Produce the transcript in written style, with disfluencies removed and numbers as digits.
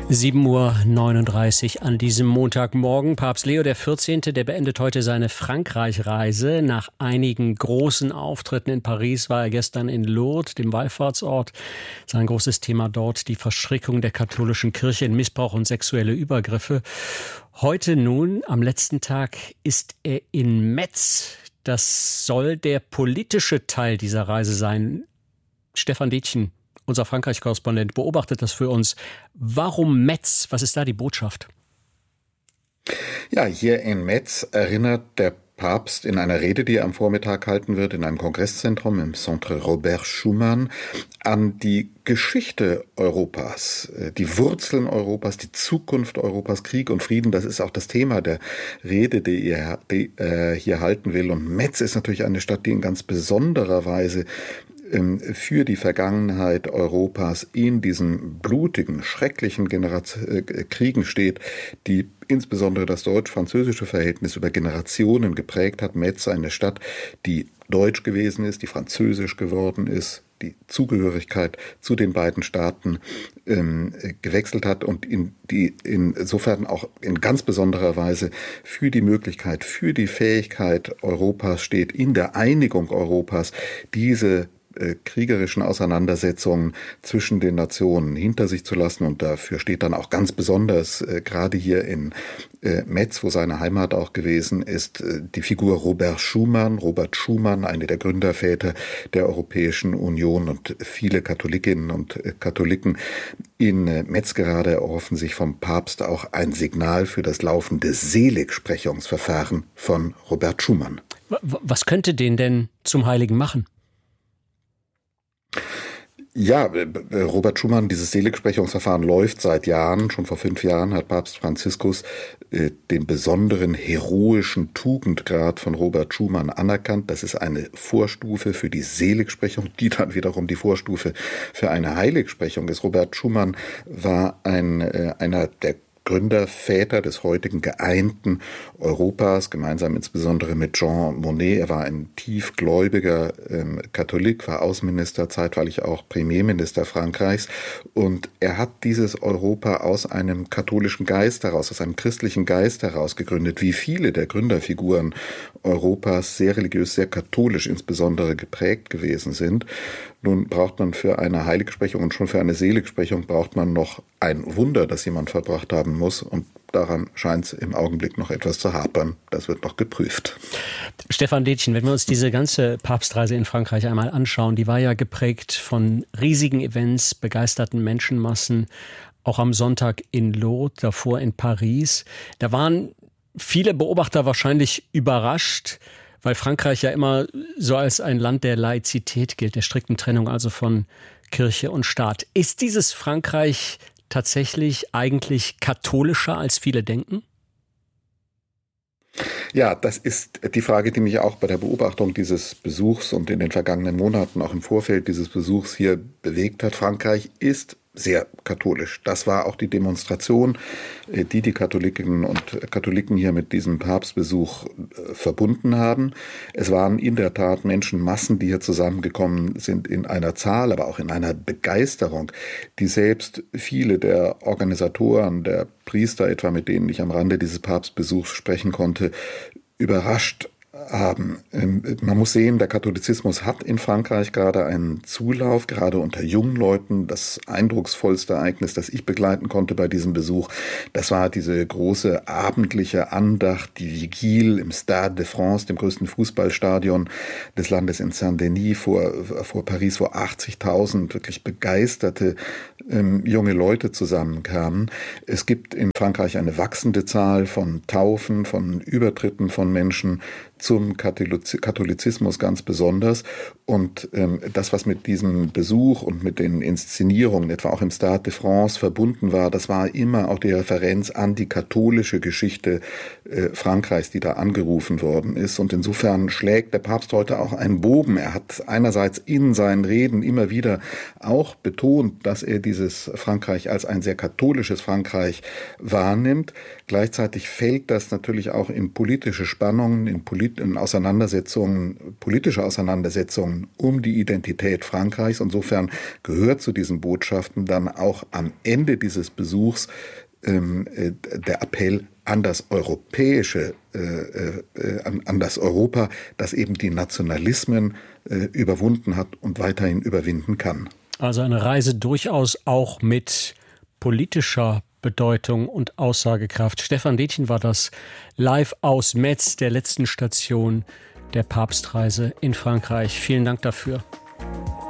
7:39 Uhr an diesem Montagmorgen. Papst Leo XIV., der beendet heute seine Frankreich-Reise. Nach einigen großen Auftritten in Paris war er gestern in Lourdes, dem Wallfahrtsort. Sein großes Thema dort die Verschrickung der katholischen Kirche in Missbrauch und sexuelle Übergriffe. Heute nun, am letzten Tag, ist er in Metz. Das soll der politische Teil dieser Reise sein. Stefan Detjen, unser Frankreich-Korrespondent, beobachtet das für uns. Warum Metz? Was ist da die Botschaft? Ja, hier in Metz erinnert der Papst in einer Rede, die er am Vormittag halten wird, in einem Kongresszentrum im Centre Robert Schuman, an die Geschichte Europas, die Wurzeln Europas, die Zukunft Europas, Krieg und Frieden. Das ist auch das Thema der Rede, die er hier halten will. Und Metz ist natürlich eine Stadt, die in ganz besonderer Weise für die Vergangenheit Europas in diesen blutigen, schrecklichen Kriegen steht, die insbesondere das deutsch-französische Verhältnis über Generationen geprägt hat. Metz, eine Stadt, die deutsch gewesen ist, die französisch geworden ist, die Zugehörigkeit zu den beiden Staaten gewechselt hat und die insofern auch in ganz besonderer Weise für die Möglichkeit, für die Fähigkeit Europas steht, in der Einigung Europas diese kriegerischen Auseinandersetzungen zwischen den Nationen hinter sich zu lassen. Und dafür steht dann auch ganz besonders, gerade hier in Metz, wo seine Heimat auch gewesen ist, die Figur Robert Schuman, eine der Gründerväter der Europäischen Union, und viele Katholikinnen und Katholiken in Metz gerade erhoffen sich vom Papst auch ein Signal für das laufende Seligsprechungsverfahren von Robert Schuman. Was könnte den denn zum Heiligen machen? Ja, Robert Schuman, dieses Seligsprechungsverfahren läuft seit Jahren. Schon vor 5 Jahren hat Papst Franziskus den besonderen heroischen Tugendgrad von Robert Schuman anerkannt. Das ist eine Vorstufe für die Seligsprechung, die dann wiederum die Vorstufe für eine Heiligsprechung ist. Robert Schuman war einer der Gründerväter des heutigen geeinten Europas, gemeinsam insbesondere mit Jean Monnet. Er war ein tiefgläubiger Katholik, war Außenminister, zeitweilig auch Premierminister Frankreichs. Und er hat dieses Europa aus einem katholischen Geist heraus, aus einem christlichen Geist heraus gegründet, wie viele der Gründerfiguren Europas sehr religiös, sehr katholisch insbesondere geprägt gewesen sind. Nun braucht man für eine Heiligsprechung und schon für eine Seligsprechung braucht man noch ein Wunder, das jemand verbracht haben muss. Und daran scheint es im Augenblick noch etwas zu hapern. Das wird noch geprüft. Stefan Detjen, wenn wir uns diese ganze Papstreise in Frankreich einmal anschauen, die war ja geprägt von riesigen Events, begeisterten Menschenmassen, auch am Sonntag in Lourdes, davor in Paris. Da waren viele Beobachter wahrscheinlich überrascht, weil Frankreich ja immer so als ein Land der Laizität gilt, der strikten Trennung also von Kirche und Staat. Ist dieses Frankreich tatsächlich eigentlich katholischer, als viele denken? Ja, das ist die Frage, die mich auch bei der Beobachtung dieses Besuchs und in den vergangenen Monaten auch im Vorfeld dieses Besuchs hier bewegt hat. Frankreich ist sehr katholisch. Das war auch die Demonstration, die Katholikinnen und Katholiken hier mit diesem Papstbesuch verbunden haben. Es waren in der Tat Menschenmassen, die hier zusammengekommen sind, in einer Zahl, aber auch in einer Begeisterung, die selbst viele der Organisatoren, der Priester etwa, mit denen ich am Rande dieses Papstbesuchs sprechen konnte, überrascht haben. Man muss sehen, der Katholizismus hat in Frankreich gerade einen Zulauf, gerade unter jungen Leuten. Das eindrucksvollste Ereignis, das ich begleiten konnte bei diesem Besuch, das war diese große abendliche Andacht, die Vigile im Stade de France, dem größten Fußballstadion des Landes in Saint-Denis vor Paris, wo 80.000 wirklich begeisterte junge Leute zusammenkamen. Es gibt in Frankreich eine wachsende Zahl von Taufen, von Übertritten von Menschen zum Katholizismus ganz besonders. Und das, was mit diesem Besuch und mit den Inszenierungen, etwa auch im Stade de France, verbunden war, das war immer auch die Referenz an die katholische Geschichte Frankreichs, die da angerufen worden ist. Und insofern schlägt der Papst heute auch einen Bogen. Er hat einerseits in seinen Reden immer wieder auch betont, dass er dieses Frankreich als ein sehr katholisches Frankreich wahrnimmt. Gleichzeitig fällt das natürlich auch in politische Spannungen, in politische politische Auseinandersetzungen um die Identität Frankreichs. Insofern gehört zu diesen Botschaften dann auch am Ende dieses Besuchs der Appell an das Europäische, an das Europa, das eben die Nationalismen überwunden hat und weiterhin überwinden kann. Also eine Reise durchaus auch mit politischer Bedeutung und Aussagekraft. Stefan Detjen war das live aus Metz, der letzten Station der Papstreise in Frankreich. Vielen Dank dafür.